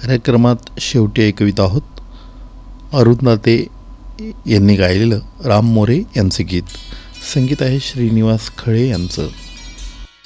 कार्यक्रमात शेवटी ऐकवित आहोत अरुंधते यांनी गायलेलं राम मोरे यांचे गीत. संगीत आहे श्रीनिवास खळे यांचं.